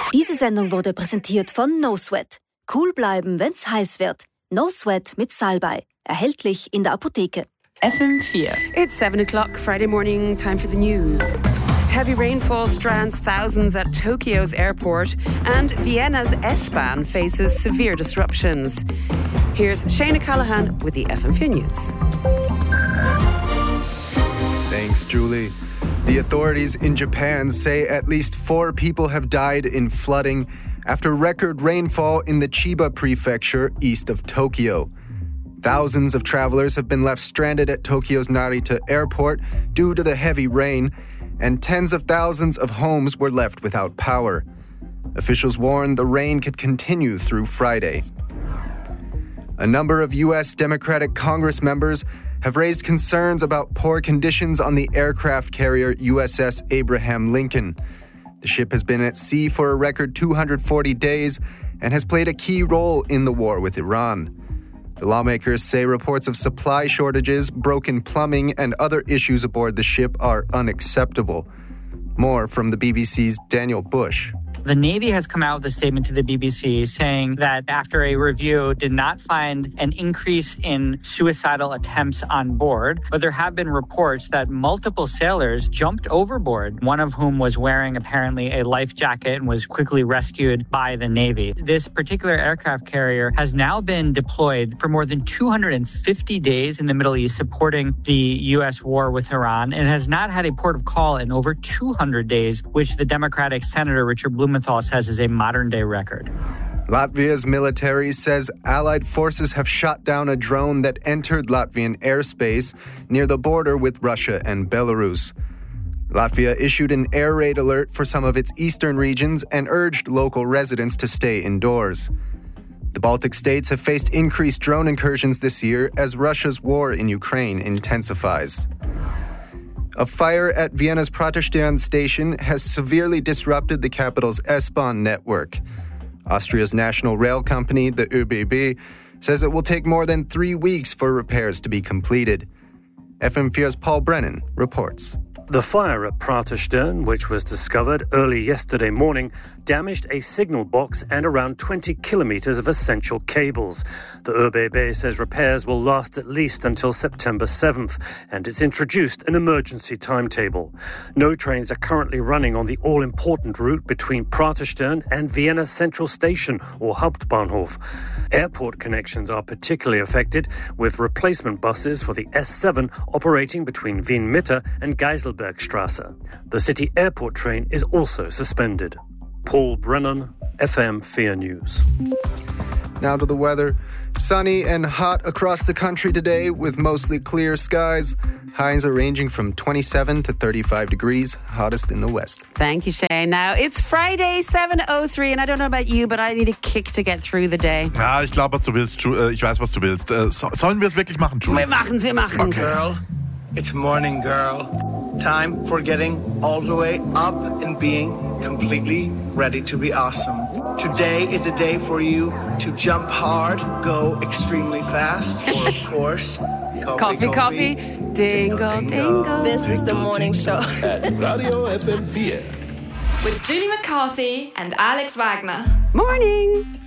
Diese Sendung wurde präsentiert von No Sweat. Cool bleiben, wenn's heiß wird. No Sweat mit Salbei. Erhältlich in der Apotheke. FM4. It's 7 o'clock Friday morning, time for the news. Heavy rainfall strands thousands at Tokyo's airport, and Vienna's S-Bahn faces severe disruptions. Here's Shayna Callahan with the FM4 News. Thanks, Julie. The authorities in Japan say at least 4 people have died in flooding after record rainfall in the Chiba prefecture east of Tokyo. Thousands of travelers have been left stranded at Tokyo's Narita airport due to the heavy rain, and tens of thousands of homes were left without power. Officials warn the rain could continue through Friday. A number of U.S. Democratic Congress members have raised concerns about poor conditions on the aircraft carrier USS Abraham Lincoln. The ship has been at sea for a record 240 days and has played a key role in the war with Iran. The lawmakers say reports of supply shortages, broken plumbing, and other issues aboard the ship are unacceptable. More from the BBC's Daniel Bush. The Navy has come out with a statement to the BBC saying that after a review did not find an increase in suicidal attempts on board, but there have been reports that multiple sailors jumped overboard, one of whom was wearing apparently a life jacket and was quickly rescued by the Navy. This particular aircraft carrier has now been deployed for more than 250 days in the Middle East supporting the U.S. war with Iran and has not had a port of call in over 200 days, which the Democratic Senator Richard Blumenthal says is a modern-day record. Latvia's military says Allied forces have shot down a drone that entered Latvian airspace near the border with Russia and Belarus. Latvia issued an air raid alert for some of its eastern regions and urged local residents to stay indoors. The Baltic states have faced increased drone incursions this year as Russia's war in Ukraine intensifies. A fire at Vienna's Praterstern station has severely disrupted the capital's S-Bahn network. Austria's national rail company, the ÖBB, says it will take more than 3 weeks for repairs to be completed. FM4's Paul Brennan reports. The fire at Praterstern, which was discovered early yesterday morning, damaged a signal box and around 20 kilometres of essential cables. The ÖBB says repairs will last at least until September 7th, and it's introduced an emergency timetable. No trains are currently running on the all-important route between Praterstern and Vienna Central Station, or Hauptbahnhof. Airport connections are particularly affected, with replacement buses for the S7 operating between Wien-Mitte and Geiselbergstrasse. The city airport train is also suspended. Paul Brennan, FM4 News. Now to the weather. Sunny and hot across the country today with mostly clear skies. Highs are ranging from 27 to 35 degrees, hottest in the west. Thank you, Shane. Now, it's Friday, 7:03, and I don't know about you, but I need a kick to get through the day. Ja, ich glaube, was du willst. Ich weiß, was du willst. Sollen wir es wirklich machen, Julie? Wir machen's. Okay. Girl, it's morning, girl. Time for getting all the way up and being completely ready to be awesome. Today is a day for you to jump hard, go extremely fast, or of course, Coffee, dingle, dingle. This is the morning show at Radio FM4 with Julie McCarthy and Alex Wagner. Morning.